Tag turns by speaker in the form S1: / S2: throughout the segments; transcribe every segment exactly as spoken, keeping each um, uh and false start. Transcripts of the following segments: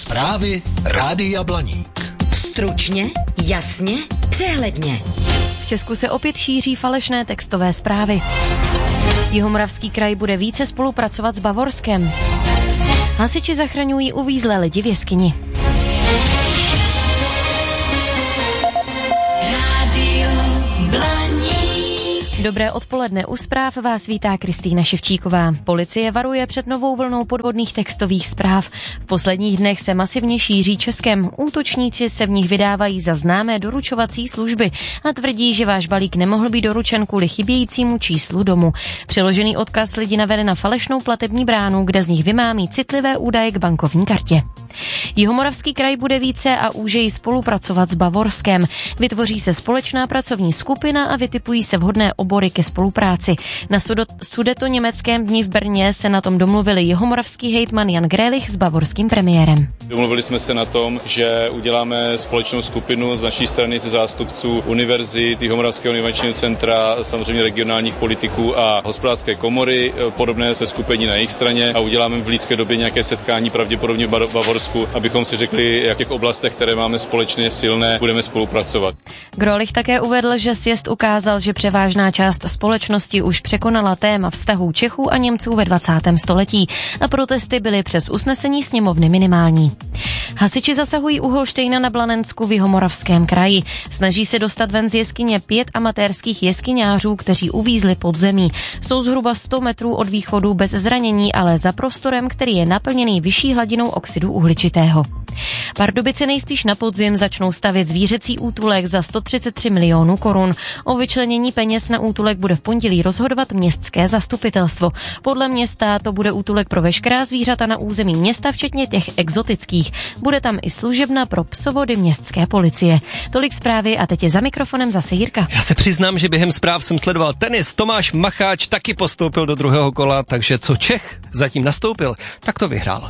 S1: Zprávy Rádia Blaník.
S2: Stručně, jasně, přehledně.
S3: V Česku se opět šíří falešné textové zprávy. Jihomoravský kraj bude více spolupracovat s Bavorskem. Hasiči zachraňují uvízlé lidi v jeskyni.
S2: Rádio Blaník.
S3: Dobré odpoledne, u zpráv vás vítá Kristýna Ševčíková. Policie varuje před novou vlnou podvodných textových zpráv. V posledních dnech se masivně šíří Českem. Útočníci se v nich vydávají za známé doručovací služby a tvrdí, že váš balík nemohl být doručen kvůli chybějícímu číslu domu. Přiložený odkaz lidi navede na falešnou platební bránu, kde z nich vymámí citlivé údaje k bankovní kartě. Jihomoravský kraj bude více a úžeji spolupracovat s Bavorskem. Vytvoří se společná pracovní skupina a vytipují se vhodné obory ke spolupráci. Na sudetoněmeckém dni v Brně se na tom domluvili jihomoravský hejtman Jan Grélich s bavorským premiérem.
S4: Domluvili jsme se na tom, že uděláme společnou skupinu z naší strany ze zástupců univerzit, Jihomoravského inovačního centra, samozřejmě regionálních politiků a hospodářské komory, podobné se skupení na jejich straně, a uděláme v blízké době nějaké setkání pravděpodobně v Bavorsku, abychom si řekli, jak v těch oblastech, které máme společně silné, budeme spolupracovat.
S3: Grélich také uvedl, že sjezd ukázal, že převážná část společnosti už překonala téma vztahů Čechů a Němců ve dvacátém století a protesty byly přes usnesení sněmovny minimální. Hasiči zasahují u Holštejna na Blanensku v Jihomoravském kraji. Snaží se dostat ven z jeskyně pět amatérských jeskyňářů, kteří uvízli pod zemí. Jsou zhruba sto metrů od východu bez zranění, ale za prostorem, který je naplněný vyšší hladinou oxidu uhličitého. Pardubice nejspíš na podzim začnou stavět zvířecí útulek za sto třicet tři milionů korun. O vyčlenění peněz na útulek bude v pondělí rozhodovat městské zastupitelstvo. Podle města to bude útulek pro veškerá zvířata na území města, včetně těch exotických. Bude tam i služebna pro psovody městské policie. Tolik zprávy a teď je za mikrofonem zase Jirka.
S5: Já se přiznám, že během zpráv jsem sledoval tenis. Tomáš Macháč taky postoupil do druhého kola, takže co Čech zatím nastoupil, tak to vyhrál.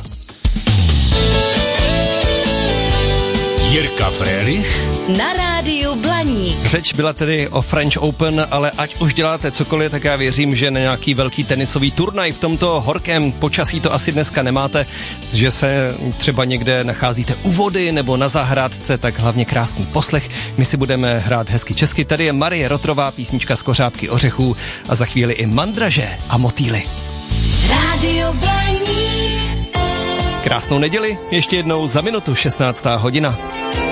S1: Jirka Frélich
S2: Na rádiu Blaník.
S5: Řeč byla tedy o French Open, ale ať už děláte cokoliv, tak já věřím, že na nějaký velký tenisový turnaj v tomto horkém počasí to asi dneska nemáte, že se třeba někde nacházíte u vody nebo na zahrádce, tak hlavně krásný poslech. My si budeme hrát hezky česky. Tady je Marie Rotrová, písnička z Kořápky ořechů a za chvíli i Mandraže a motýly.
S2: Rádio Blaník.
S5: Krásnou neděli, ještě jednou za minutu šestnáctá hodina.